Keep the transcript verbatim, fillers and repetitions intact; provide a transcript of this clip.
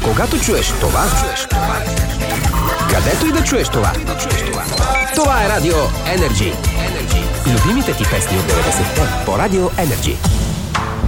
Когато чуеш това, чуеш това. Където и да чуеш това. Това е Радио Енерджи. Любимите ти песни от деветдесетте по Радио Енерджи.